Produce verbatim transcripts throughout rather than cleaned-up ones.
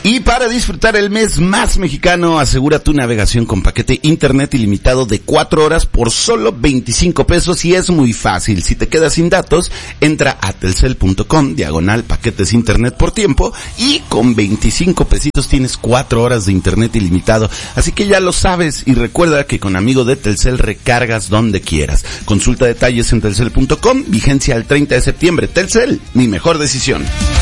Y para disfrutar el mes más mexicano, asegura tu navegación con paquete internet ilimitado de cuatro horas por solo veinticinco pesos y es muy fácil. Si te quedas sin datos, entra a telcel punto com, diagonal paquetes internet por tiempo y con veinticinco pesitos tienes cuatro horas de internet ilimitado. Así que ya lo sabes y recuerda que con amigo de Telcel recargas donde quieras. Consulta detalles en telcel punto com, vigencia al treinta de septiembre. Telcel, mi mejor decisión.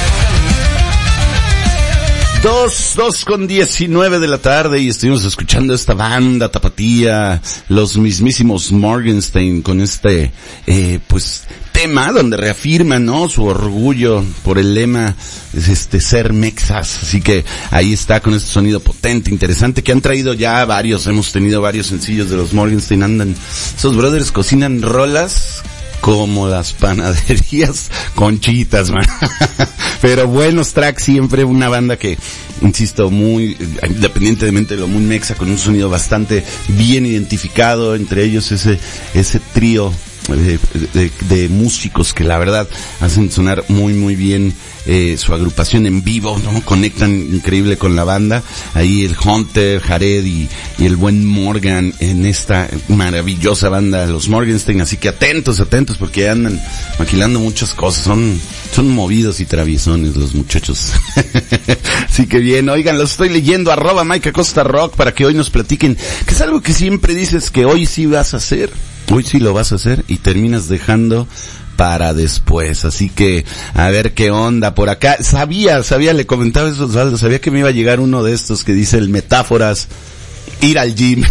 Dos, dos con diecinueve de la tarde y estuvimos escuchando esta banda tapatía, los mismísimos Morgenstein, con este, eh, pues, tema donde reafirman, ¿no?, su orgullo por el lema, este, ser mexas. Así que ahí está con este sonido potente, interesante, que han traído ya varios, hemos tenido varios sencillos de los Morgenstein. Andan, esos brothers cocinan rolas como las panaderías Conchitas, man. Pero buenos tracks siempre, una banda que, insisto, muy, independientemente de lo muy mexa, con un sonido bastante bien identificado, entre ellos ese, ese trío de, de, de músicos que la verdad hacen sonar muy muy bien eh, su agrupación en vivo, ¿no? Conectan increíble con la banda. Ahí el Hunter, Jared y, y el buen Morgan en esta maravillosa banda, los Morgenstein. Así que atentos, atentos, porque andan maquilando muchas cosas. Son, son movidos y traviesones los muchachos. Así que bien, oigan, los estoy leyendo, arroba Mike Acosta Rock, para que hoy nos platiquen, que es algo que siempre dices que hoy sí vas a hacer. Hoy sí lo vas a hacer y terminas dejando para después. Así que, a ver qué onda por acá. Sabía, sabía, le comentaba eso a Osvaldo, sabía que me iba a llegar uno de estos que dice el metáforas, ir al gym.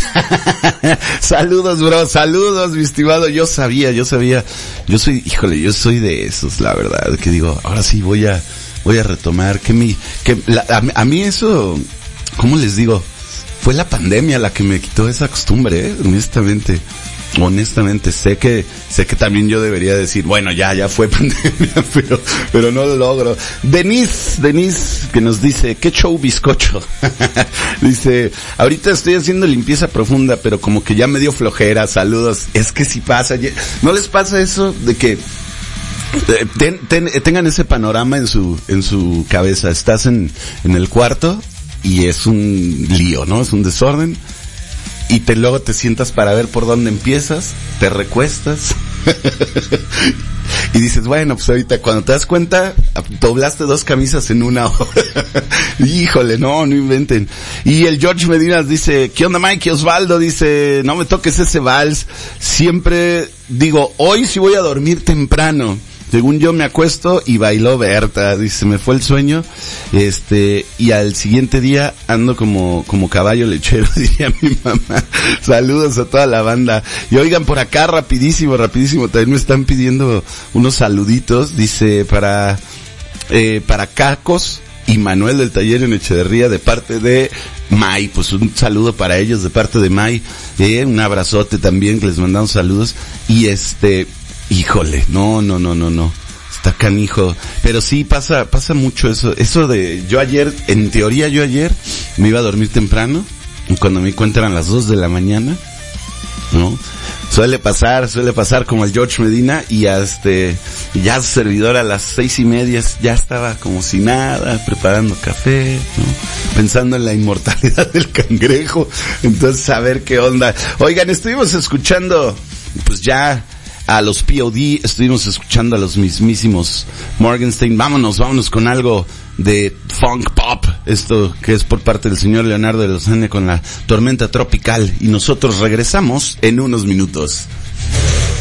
Saludos, bro, saludos, mi estimado. Yo sabía, yo sabía, yo soy, híjole, yo soy de esos, la verdad, que digo, ahora sí voy a, voy a retomar, que mi, que la, a, a mí eso, ¿cómo les digo? Fue la pandemia la que me quitó esa costumbre, eh, honestamente. Honestamente, sé que, sé que también yo debería decir, bueno, ya, ya fue pandemia, pero, pero no lo logro. Denise, Denise, que nos dice, ¿qué show bizcocho? Dice, ahorita estoy haciendo limpieza profunda, pero como que ya me dio flojera, saludos. Es que si pasa, ¿no les pasa eso de que ten, ten, tengan ese panorama en su, en su cabeza? Estás en, en el cuarto y es un lío, ¿no? Es un desorden. Y te luego te sientas para ver por dónde empiezas, te recuestas y dices, bueno, pues ahorita cuando te das cuenta, doblaste dos camisas en una hora. Híjole, no, no inventen. Y el George Medina dice, ¿qué onda, Mike? Osvaldo dice, no me toques ese vals. Siempre digo, hoy sí voy a dormir temprano. Según yo me acuesto y bailó Berta, dice, me fue el sueño, este, y al siguiente día ando como, como caballo lechero, diría mi mamá. Saludos a toda la banda. Y oigan, por acá, rapidísimo, rapidísimo, también me están pidiendo unos saluditos, dice, para, eh, para Cacos y Manuel del Taller en Echeverría, de parte de May, pues un saludo para ellos de parte de May, eh, un abrazote también, que les mandamos saludos, y este, híjole, no, no, no, no, no, está canijo, pero sí pasa, pasa mucho eso, eso de, yo ayer, en teoría yo ayer me iba a dormir temprano, y cuando me di cuenta eran las dos de la mañana, ¿no? Suele pasar, suele pasar como el George Medina, y este, ya su servidor a las seis y media ya estaba como si nada, preparando café, ¿no? Pensando en la inmortalidad del cangrejo, entonces a ver qué onda. Oigan, estuvimos escuchando, pues ya, a los P O D, estuvimos escuchando a los mismísimos Morgenstein. Vámonos, vámonos con algo de funk pop, esto que es por parte del señor Leonardo de Lozane con la Tormenta Tropical, y nosotros regresamos en unos minutos.